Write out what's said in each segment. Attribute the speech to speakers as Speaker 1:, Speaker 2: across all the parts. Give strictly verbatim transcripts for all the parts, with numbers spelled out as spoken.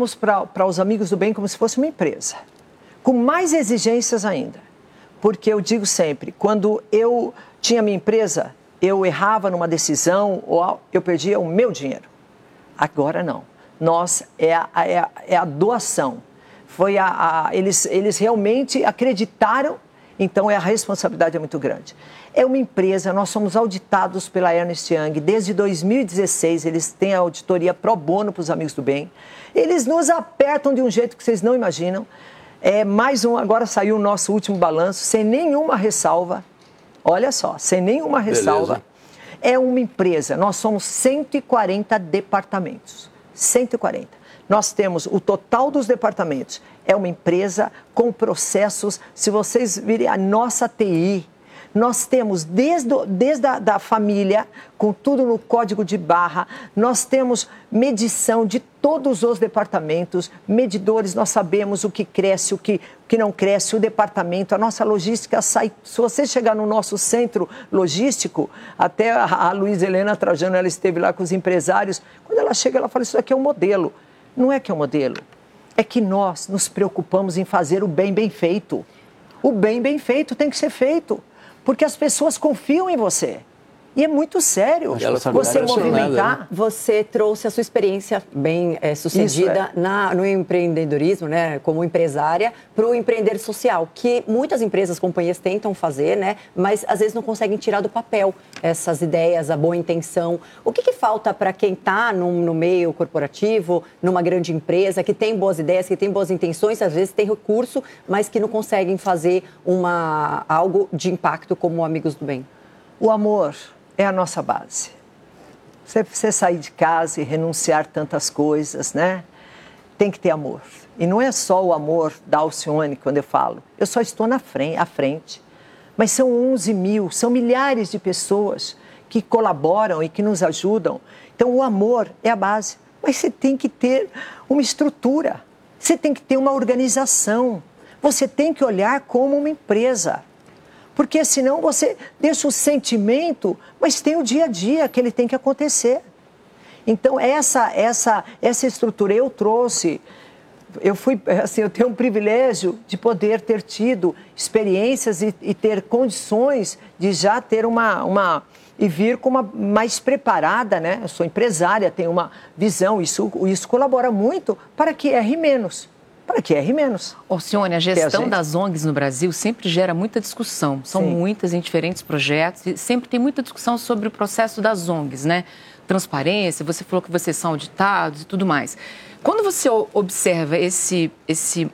Speaker 1: olhamos para os Amigos do Bem como se fosse uma empresa, com mais exigências ainda. Porque eu digo sempre, quando eu tinha minha empresa, eu errava numa decisão ou eu perdia o meu dinheiro. Agora não. Nós, é a, é a, é a doação. Foi a, a, eles, eles realmente acreditaram, então a responsabilidade é muito grande. É uma empresa, nós somos auditados pela Ernst Young, desde dois mil e dezesseis, eles têm a auditoria pro bono para os Amigos do Bem. Eles nos apertam de um jeito que vocês não imaginam. É mais um, agora saiu o nosso último balanço, sem nenhuma ressalva. Olha só, sem nenhuma ressalva. Beleza. É uma empresa, nós somos cento e quarenta departamentos. cento e quarenta. Nós temos o total dos departamentos. É uma empresa com processos, se vocês virem a nossa T I, nós temos desde, desde a da família, com tudo no código de barra, nós temos medição de todos os departamentos, medidores, nós sabemos o que cresce, o que, o que não cresce, o departamento, a nossa logística sai. Se você chegar no nosso centro logístico, até a, a Luísa Helena Trajano, ela esteve lá com os empresários, quando ela chega, ela fala, isso aqui é um modelo. Não é que é um modelo, é que nós nos preocupamos em fazer o bem bem feito. O bem bem feito tem que ser feito. Porque as pessoas confiam em você. E é muito sério você movimentar.
Speaker 2: Você trouxe a sua experiência bem é, sucedida é. na, no empreendedorismo, né, como empresária, para o empreender social, que muitas empresas, companhias tentam fazer, né, mas às vezes não conseguem tirar do papel essas ideias, a boa intenção. O que, que falta para quem está no, no meio corporativo, numa grande empresa, que tem boas ideias, que tem boas intenções, às vezes tem recurso, mas que não conseguem fazer uma, algo de impacto como Amigos do Bem?
Speaker 1: O amor é a nossa base. Você, você sair de casa e renunciar tantas coisas, né? Tem que ter amor. E não é só o amor da Alcione, quando eu falo. Eu só estou na frente, à frente. Mas são onze mil, são milhares de pessoas que colaboram e que nos ajudam. Então, o amor é a base. Mas você tem que ter uma estrutura. Você tem que ter uma organização. Você tem que olhar como uma empresa. Porque senão você deixa o sentimento, mas tem o dia a dia que ele tem que acontecer. Então, essa, essa, essa estrutura eu trouxe, eu, fui, assim, eu tenho um privilégio de poder ter tido experiências e, e ter condições de já ter uma, uma e vir com uma mais preparada, né? Eu sou empresária, tenho uma visão, isso, isso colabora muito para que erre menos. Para que erre menos.
Speaker 3: Alcione, a gestão das O N Gs no Brasil sempre gera muita discussão. São Sim. muitas em diferentes projetos e sempre tem muita discussão sobre o processo das O N Gs, né? Transparência, você falou que vocês são auditados e tudo mais. Quando você observa esse, esse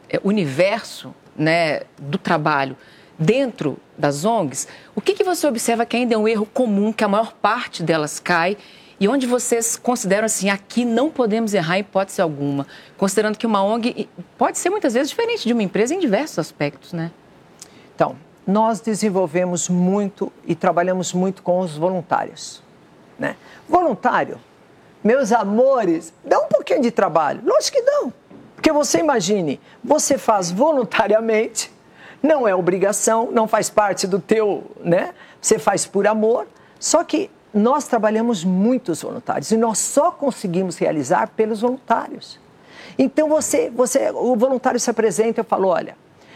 Speaker 3: universo, né, do trabalho dentro das O N Gs, o que, que você observa que ainda é um erro comum, que a maior parte delas cai, e onde vocês consideram assim, aqui não podemos errar em hipótese alguma, considerando que uma O N G pode ser muitas vezes diferente de uma empresa em diversos aspectos, né?
Speaker 1: Então, nós desenvolvemos muito e trabalhamos muito com os voluntários, né? Voluntário, meus amores, dá um pouquinho de trabalho, lógico que dão, porque você imagine, você faz voluntariamente, não é obrigação, não faz parte do teu, né? Você faz por amor, só que nós trabalhamos muitos voluntários e nós só conseguimos realizar pelos voluntários. Então, você, você, o voluntário se apresenta e eu falo, olha,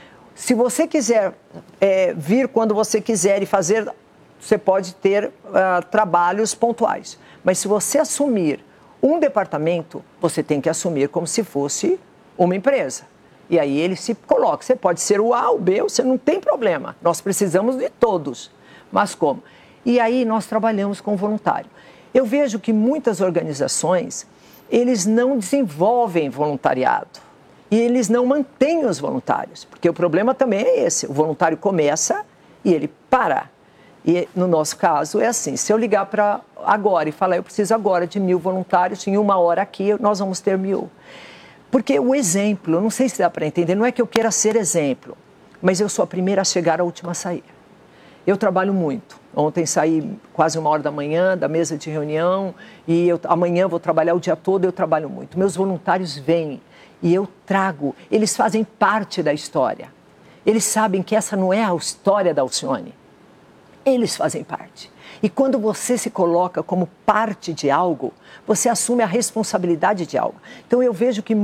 Speaker 1: se você quiser é, vir quando você quiser e fazer, você pode ter uh, trabalhos pontuais. Mas se você assumir um departamento, você tem que assumir como se fosse uma empresa. E aí ele se coloca, você pode ser o A, o B, você não tem problema. Nós precisamos de todos. Mas como? E aí nós trabalhamos com voluntário. Eu vejo que muitas organizações, eles não desenvolvem voluntariado. E eles não mantêm os voluntários. Porque o problema também é esse. O voluntário começa e ele para. E no nosso caso é assim, se eu ligar para agora e falar, eu preciso agora de mil voluntários, em uma hora aqui nós vamos ter mil. Porque o exemplo, não sei se dá para entender, não é que eu queira ser exemplo, mas eu sou a primeira a chegar, a última a sair. Eu trabalho muito. Ontem saí quase uma hora da manhã da mesa de reunião e eu, amanhã vou trabalhar o dia todo, eu trabalho muito. Meus voluntários vêm e eu trago, eles fazem parte da história. Eles sabem que essa não é a história da Alcione. Eles fazem parte. E quando você se coloca como parte de algo, você assume a responsabilidade de algo. Então eu vejo que